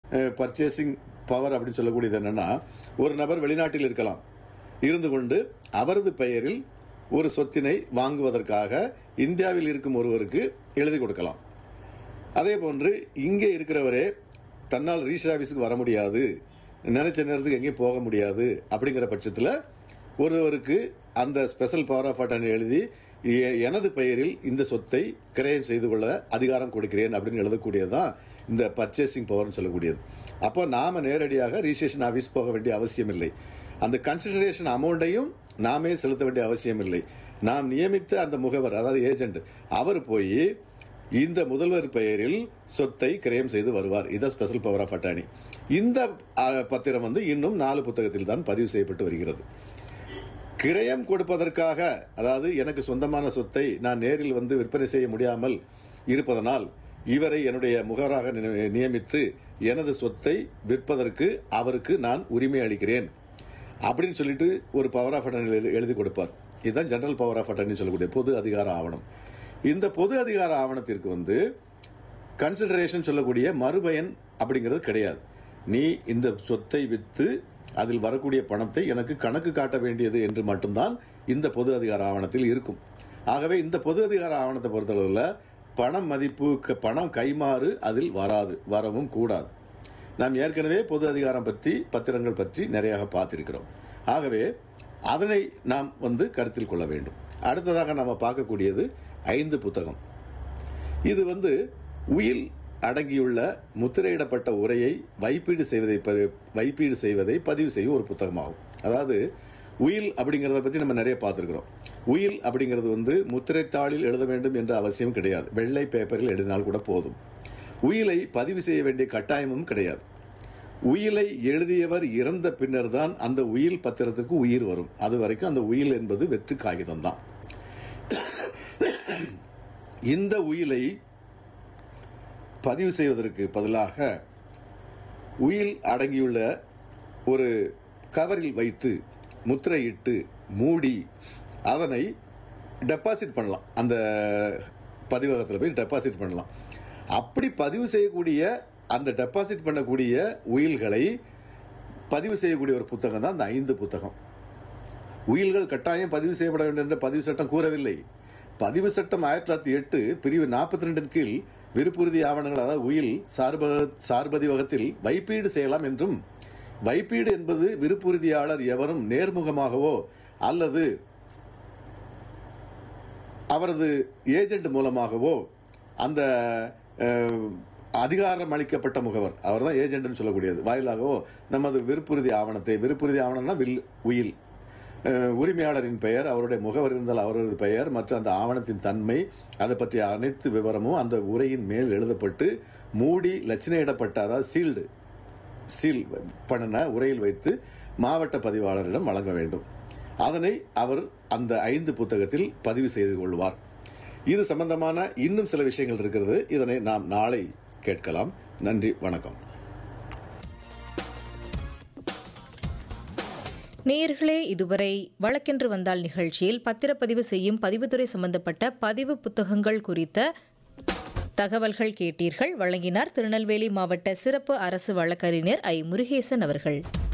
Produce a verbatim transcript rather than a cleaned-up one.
Purchasing power அப்படின்னு சொல்லக்கூடியது என்னன்னா, ஒரு நபர் வெளிநாட்டில் இருக்கலாம், இருந்து கொண்டு அவரது பெயரில் ஒரு சொத்தினை வாங்குவதற்காக இந்தியாவில் இருக்கும் ஒருவருக்கு எழுதி கொடுக்கலாம். அதே போன்று இங்கே இருக்கிறவரே தன்னால் ரிஜிஸ்டர் ஆஃபீஸுக்கு வர முடியாது, நினைச்ச நேரத்துக்கு எங்கேயும் போக முடியாது அப்படிங்கிற பட்சத்தில் ஒருவருக்கு அந்த ஸ்பெஷல் பவர் ஆஃப் அட்டர்னி எழுதி எனது பெயரில் இந்த சொத்தை கிரயம் செய்து கொள்ள அதிகாரம் கொடுக்கிறேன் அப்படின்னு எழுதக்கூடியதுதான் இந்த பர்ச்சேசிங் பவர்னு சொல்லக்கூடியது. அப்போ நாம நேரடியாக ரிஜிஸ்ட்ரேஷன் ஆஃபீஸ் போக வேண்டிய அவசியம் இல்லை. அந்த கன்சிடரேஷன் அமௌண்ட்டையும் நாமே செலுத்த வேண்டிய அவசியம் இல்லை. நாம் நியமித்த அந்த முகவர், அதாவது ஏஜென்ட், அவர் போய் இந்த முதல்வர் பெயரில் சொத்தை கிரயம் செய்து வருவார். இதான் ஸ்பெஷல் பவர் ஆஃப் அட்டர்னி. இந்த பத்திரம் வந்து இன்னும் நாலு புத்தகத்தில் தான் பதிவு செய்யப்பட்டு வருகிறது. கிரயம் கொடுப்பதற்காக, அதாவது எனக்கு சொந்தமான சொத்தை நான் நேரில் வந்து விற்பனை செய்ய முடியாமல் இருப்பதனால் இவரை என்னுடைய முகவராக நியமித்து எனது சொத்தை விற்பதற்கு அவருக்கு நான் உரிமை அளிக்கிறேன் அப்படின்னு சொல்லிட்டு ஒரு பவர் ஆஃப் அட்டர்னி எழுதி கொடுப்பார். இதுதான் ஜெனரல் பவர் ஆஃப் அட்டர்னி சொல்லக்கூடிய பொது அதிகார ஆவணம். இந்த பொது அதிகார ஆவணத்திற்கு வந்து கன்சிடரேஷன் சொல்லக்கூடிய மறுபயன் அப்படிங்கிறது கிடையாது. நீ இந்த சொத்தை விற்று அதில் வரக்கூடிய பணத்தை எனக்கு கணக்கு காட்ட வேண்டியது என்று மட்டும்தான் இந்த பொது அதிகார ஆவணத்தில் இருக்கும். ஆகவே இந்த பொது அதிகார ஆவணத்தை பொறுத்தளவில் பணம் மதிப்பு, பணம் கைமாறு அதில் வராது, வரவும் கூடாது. நாம் ஏற்கனவே பொது அதிகாரம் பற்றி, பத்திரங்கள் பற்றி நிறைய பார்த்திருக்கிறோம். ஆகவே அதனை நாம் வந்து கருத்தில் கொள்ள வேண்டும். அடுத்ததாக நாம் பார்க்கக்கூடியது ஐந்து புத்தகம். இது வந்து உயில் அடங்கியுள்ள முத்திரையிடப்பட்ட உரையை வைப்பீடு செய்வதை வைப்பீடு செய்வதை பதிவு செய்யும் ஒரு புத்தகமாகும். அதாவது உயில் அப்படிங்கிறத பற்றி நம்ம நிறைய பார்த்துருக்கிறோம். உயில் அப்படிங்கிறது வந்து முத்திரைத்தாளில் எழுத வேண்டும் என்ற அவசியம் கிடையாது. வெள்ளை பேப்பரில் எழுதினால் கூட போதும். உயிலை பதிவு செய்ய வேண்டிய கட்டாயமும் கிடையாது. உயிலை எழுதியவர் இறந்த பின்னர் தான் அந்த உயில் பத்திரத்துக்கு உயிர் வரும். அது வரைக்கும் அந்த உயில் என்பது வெற்று காகிதம் தான். இந்த உயிலை பதிவு செய்வதற்கு பதிலாக உயில் அடங்கியுள்ள ஒரு கவரில் வைத்து முத்திரையிட்டு மூடி அதனை டெபாசிட் பண்ணலாம். அந்த பதிவகத்தில் போய் டெபாசிட் பண்ணலாம். அப்படி பதிவு செய்யக்கூடிய அந்த டெபாசிட் பண்ணக்கூடிய உயில்களை பதிவு செய்யக்கூடிய ஒரு புத்தகம் தான் அந்த ஐந்து புத்தகம். உயில்கள் கட்டாயம் பதிவு செய்யப்பட வேண்டும் என்ற பதிவு சட்டம் கூறவில்லை. பதிவு சட்டம் ஆயிரத்தி தொள்ளாயிரத்தி எட்டு பிரிவு நாற்பத்தி ரெண்டின் கீழ் விருப்புறுதி ஆவணங்கள், அதாவது உயில் சார்ப சார்பதிவகத்தில் வைப்பீடு செய்யலாம் என்றும், வைப்பீடு என்பது விருப்புறுதியாளர் எவரும் நேர்முகமாகவோ அல்லது அவரது ஏஜென்ட் மூலமாகவோ அந்த அதிகாரம் அளிக்கப்பட்ட முகவர், அவர் தான் ஏஜென்ட்னு சொல்லக்கூடியது, வாயிலாகவோ நமது விருப்புறுதி ஆவணத்தை, விருப்புறுதி ஆவணம்னா வில் உயில், உரிமையாளரின் பெயர், அவருடைய முகவர் இருந்தால் அவரது பெயர், மற்ற அந்த ஆவணத்தின் தன்மை, அதை பற்றிய அனைத்து விவரமும் அந்த உரையின் மேல் எழுதப்பட்டு மூடி லட்சணையிடப்பட்ட, அதாவது சீல்டு சீல் பண்ணின உரையில் வைத்து மாவட்ட பதிவாளரிடம் வழங்க வேண்டும். அதனை அவர் அந்த ஐந்து புத்தகத்தில் பதிவு செய்து கொள்வார். இது சம்பந்தமான இன்னும் சில விஷயங்கள் இருக்கிறது. இதனை நாம் நாளை கேட்கலாம். நன்றி, வணக்கம். நேயர்களே, இதுவரை வழக்கென்று வந்தால் நிகழ்ச்சியில் பத்திரப்பதிவு செய்யும் பதிவுத்துறை சம்பந்தப்பட்ட பதிவு புத்தகங்கள் குறித்த தகவல்கள் கேட்டீர்கள். வழங்கினார் திருநெல்வேலி மாவட்ட சிறப்பு அரசு வழக்கறிஞர் ஐ முருகேசன் அவர்கள்.